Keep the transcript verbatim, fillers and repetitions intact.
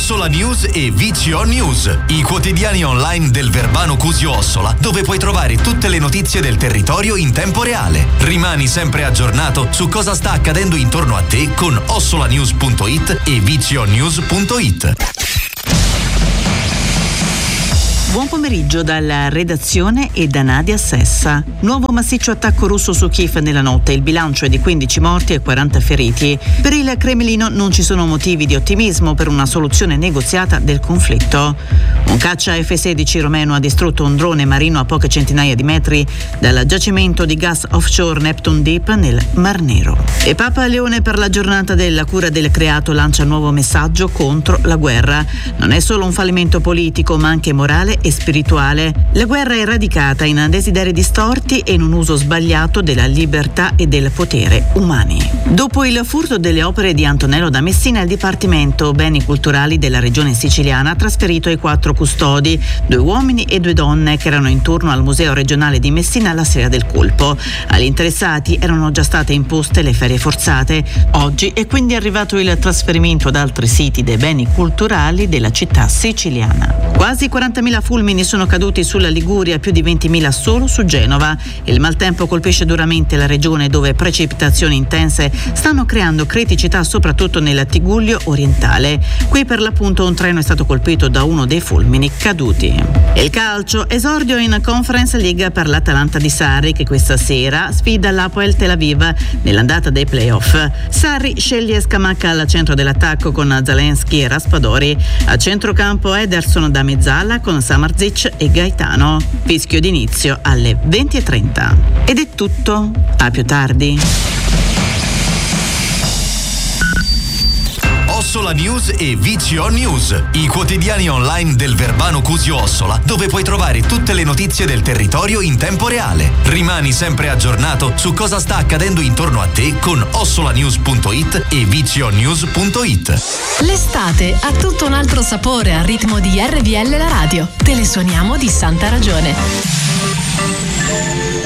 Ossola News e V C O News, i quotidiani online del Verbano Cusio Ossola, dove puoi trovare tutte le notizie del territorio in tempo reale. Rimani sempre aggiornato su cosa sta accadendo intorno a te con ossolanews punto it e v c o news punto it. Buon pomeriggio dalla redazione e da Nadia Sessa. Nuovo massiccio attacco russo su Kiev nella notte. Il bilancio è di quindici morti e quaranta feriti. Per il Cremlino non ci sono motivi di ottimismo per una soluzione negoziata del conflitto. Un caccia F sedici romeno ha distrutto un drone marino a poche centinaia di metri dal giacimento di gas offshore Neptune Deep nel Mar Nero. E Papa Leone per la giornata della cura del creato lancia nuovo messaggio contro la guerra. Non è solo un fallimento politico ma anche morale e spirituale. La guerra è radicata in desideri distorti e in un uso sbagliato della libertà e del potere umani. Dopo il furto delle opere di Antonello da Messina, il Dipartimento Beni Culturali della Regione Siciliana ha trasferito i quattro custodi, due uomini e due donne che erano in turno al Museo regionale di Messina la sera del colpo. Agli interessati erano già state imposte le ferie forzate. Oggi è quindi arrivato il trasferimento ad altri siti dei beni culturali della città siciliana. Quasi quarantamila fulmini sono caduti sulla Liguria, più di ventimila solo su Genova. Il maltempo colpisce duramente la regione, dove precipitazioni intense stanno creando criticità soprattutto nel Tigullio orientale. Qui per l'appunto un treno è stato colpito da uno dei fulmini caduti. Il calcio, esordio in Conference League per l'Atalanta di Sarri, che questa sera sfida l'Hapoel Tel Aviv nell'andata dei playoff. Sarri sceglie Scamacca al centro dell'attacco con Zelensky e Raspadori. A centrocampo Ederson da mezzala con Samardzic e Gaetano. Fischio d'inizio alle venti e trenta. Ed è tutto. A più tardi. Ossola News e V C O News, i quotidiani online del Verbano Cusio Ossola, dove puoi trovare tutte le notizie del territorio in tempo reale. Rimani sempre aggiornato su cosa sta accadendo intorno a te con ossolanews punto it e v c o news punto it. L'estate ha tutto un altro sapore al ritmo di R V L la radio. Te le suoniamo di santa ragione.